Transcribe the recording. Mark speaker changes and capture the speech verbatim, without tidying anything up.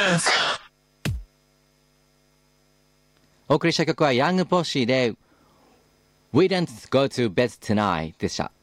Speaker 1: お送りした曲はヤングポッシーで We Don't Go to Bed Tonight でした。